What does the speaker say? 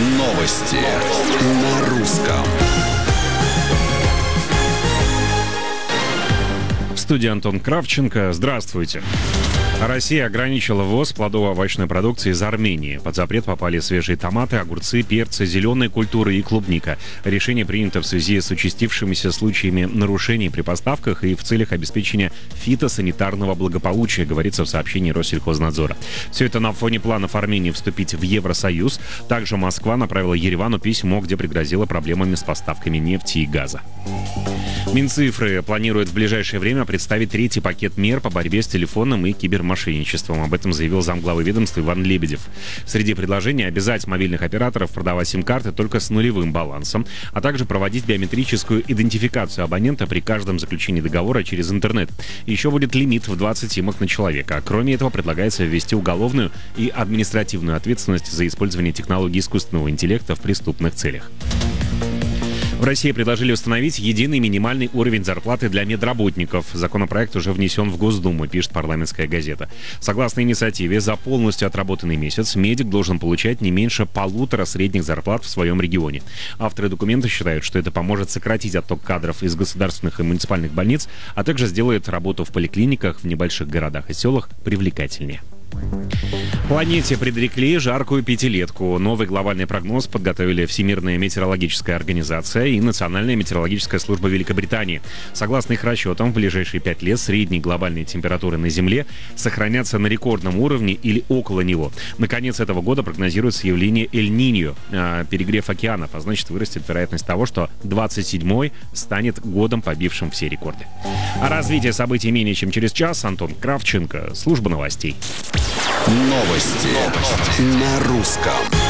Новости на русском. В студии Антон Кравченко. Здравствуйте. Россия ограничила ввоз плодово-овощной продукции из Армении. Под запрет попали свежие томаты, огурцы, перцы, зеленые культуры и клубника. Решение принято в связи с участившимися случаями нарушений при поставках и в целях обеспечения фитосанитарного благополучия, говорится в сообщении Россельхознадзора. Все это на фоне планов Армении вступить в Евросоюз. Также Москва направила Еревану письмо, где пригрозила проблемами с поставками нефти и газа. Минцифры планирует в ближайшее время представить третий пакет мер по борьбе с телефонным и кибермошенничеством. Об этом заявил замглавы ведомства Иван Лебедев. Среди предложений обязать мобильных операторов продавать сим-карты только с нулевым балансом, а также проводить биометрическую идентификацию абонента при каждом заключении договора через интернет. Еще будет лимит в 20 симок на человека. Кроме этого, предлагается ввести уголовную и административную ответственность за использование технологий искусственного интеллекта в преступных целях. В России предложили установить единый минимальный уровень зарплаты для медработников. Законопроект уже внесен в Госдуму, пишет «Парламентская газета». Согласно инициативе, за полностью отработанный месяц медик должен получать не меньше 1,5 средних зарплат в своем регионе. Авторы документа считают, что это поможет сократить отток кадров из государственных и муниципальных больниц, а также сделает работу в поликлиниках в небольших городах и селах привлекательнее. Планете предрекли жаркую пятилетку. Новый глобальный прогноз подготовили Всемирная метеорологическая организация и Национальная метеорологическая служба Великобритании. Согласно их расчетам, в ближайшие 5 лет средние глобальные температуры на Земле сохранятся на рекордном уровне или около него. На конец этого года прогнозируется явление Эль-Ниньо, перегрев океанов, а значит вырастет вероятность того, что 27-й станет годом, побившим все рекорды. А развитие событий менее чем через час. Антон Кравченко, служба новостей. Новости на русском.